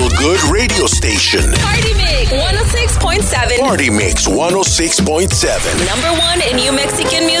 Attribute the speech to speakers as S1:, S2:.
S1: feel good radio station.
S2: Party Mix 106.7.
S1: Party Mix 106.7.
S2: Number one in New Mexican music.